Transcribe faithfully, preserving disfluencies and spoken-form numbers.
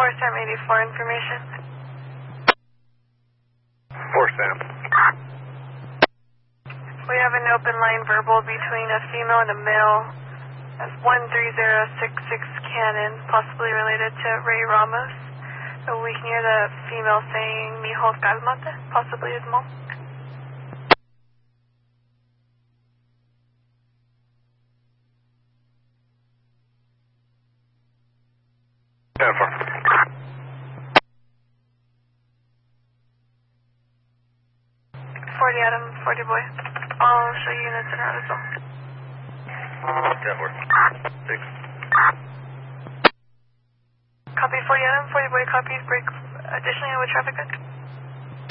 four Sam eighty-four information. four Sam. We have an open line verbal between a female and a male. That's one three zero six six Cannon, possibly related to Ray Ramos. So we can hear the female saying, mijo, cálmate, possibly his mom. ten four. forty Adam, forty boy. I'll show you units in route as well. ten four. six. Copy forty Adam, forty boy copies, break additionally with traffic good.